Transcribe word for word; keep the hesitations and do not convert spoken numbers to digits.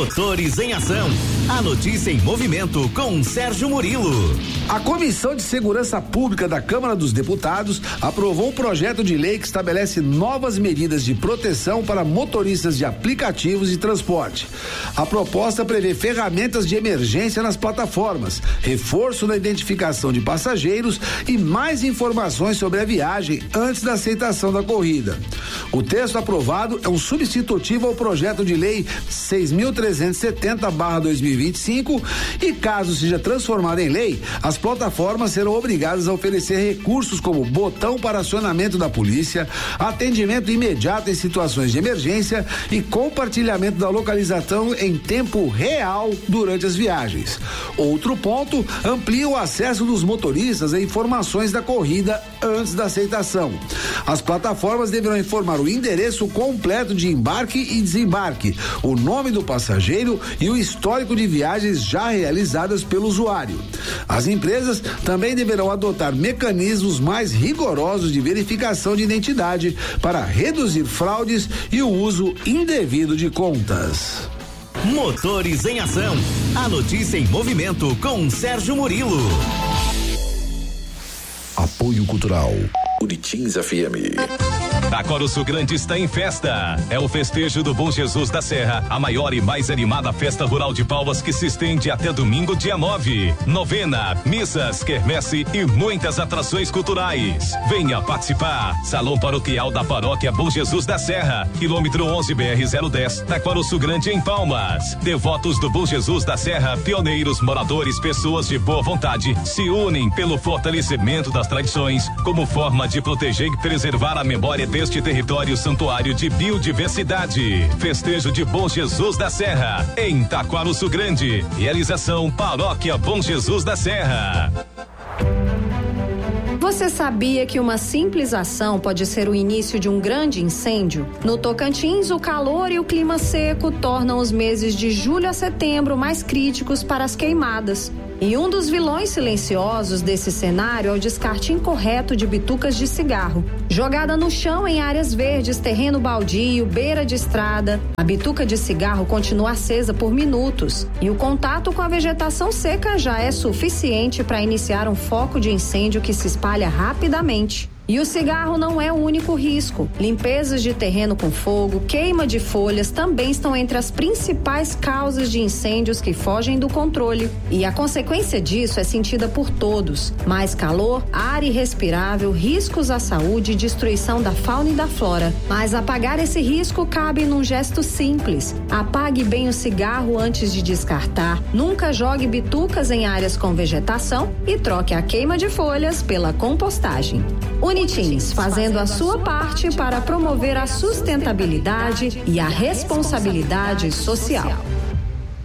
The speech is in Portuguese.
Motores em Ação. A notícia em movimento com Sérgio Murilo. A Comissão de Segurança Pública da Câmara dos Deputados aprovou um projeto de lei que estabelece novas medidas de proteção para motoristas de aplicativos de transporte. A proposta prevê ferramentas de emergência nas plataformas, reforço na identificação de passageiros e mais informações sobre a viagem antes da aceitação da corrida. O texto aprovado é um substitutivo ao projeto de lei seis mil trezentos e setenta barra dois mil e vinte e cinco e, caso seja transformado em lei, as plataformas serão obrigadas a oferecer recursos como botão para acionamento da polícia, atendimento imediato em situações de emergência e compartilhamento da localização em tempo real durante as viagens. Outro ponto, amplia o acesso dos motoristas a informações da corrida antes da aceitação. As plataformas deverão informar o endereço completo de embarque e desembarque, o nome do passageiro e o histórico de viagens já realizadas pelo usuário. As empresas também deverão adotar mecanismos mais rigorosos de verificação de identidade para reduzir fraudes e o uso indevido de contas. Motores em Ação. A notícia em movimento com Sérgio Murilo. Apoio Cultural Uritins F M. Taquaruçu Grande está em festa. É o festejo do Bom Jesus da Serra, a maior e mais animada festa rural de Palmas que se estende até domingo, dia nove. Novena, missas, quermesse e muitas atrações culturais. Venha participar. Salão Paroquial da Paróquia Bom Jesus da Serra, quilômetro onze B R zero dez, Taquaruçu Grande em Palmas. Devotos do Bom Jesus da Serra, pioneiros, moradores, pessoas de boa vontade se unem pelo fortalecimento das tradições como forma de proteger e preservar a memória deste território santuário de biodiversidade. Festejo de Bom Jesus da Serra, em Taquaruçu Grande. Realização Paróquia Bom Jesus da Serra. Você sabia que uma simples ação pode ser o início de um grande incêndio? No Tocantins, o calor e o clima seco tornam os meses de julho a setembro mais críticos para as queimadas. E um dos vilões silenciosos desse cenário é o descarte incorreto de bitucas de cigarro. Jogada no chão em áreas verdes, terreno baldio, beira de estrada, a bituca de cigarro continua acesa por minutos e o contato com a vegetação seca já é suficiente para iniciar um foco de incêndio que se espalha rapidamente. E o cigarro não é o único risco. Limpezas de terreno com fogo, queima de folhas também estão entre as principais causas de incêndios que fogem do controle. E a consequência disso é sentida por todos. Mais calor, ar irrespirável, riscos à saúde e destruição da fauna e da flora. Mas apagar esse risco cabe num gesto simples. Apague bem o cigarro antes de descartar. Nunca jogue bitucas em áreas com vegetação e troque a queima de folhas pela compostagem. Unitins, fazendo a sua parte para promover a sustentabilidade e a responsabilidade social.